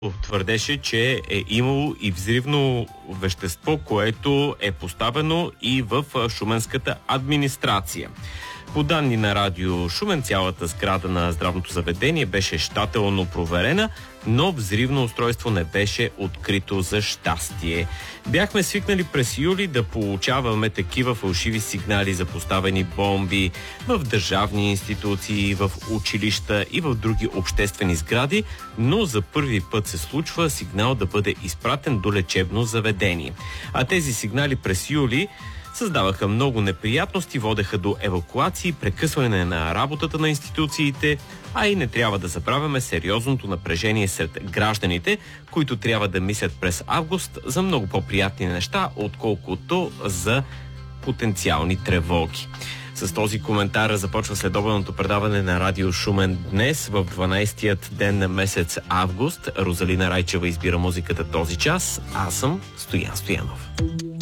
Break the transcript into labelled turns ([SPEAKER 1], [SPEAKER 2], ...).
[SPEAKER 1] твърдеше, че е имало и взривно вещество, което е поставено и в шуменската администрация. По данни на радио Шумен, цялата сграда на здравното заведение беше щателно проверена, но взривно устройство не беше открито за щастие. Бяхме свикнали през юли да получаваме такива фалшиви сигнали за поставени бомби в държавни институции, в училища и в други обществени сгради, но за първи път се случва сигнал да бъде изпратен до лечебно заведение. А тези сигнали през юли създаваха много неприятности, водеха до евакуации, прекъсване на работата на институциите, а и не трябва да забравяме сериозното напрежение сред гражданите, които трябва да мислят през август за много по-приятни неща, отколкото за потенциални тревоги. С този коментар започва следобедното предаване на Радио Шумен днес, в 12-тият ден на месец август. Розалина Райчева избира музиката този час. Аз съм Стоян Стоянов.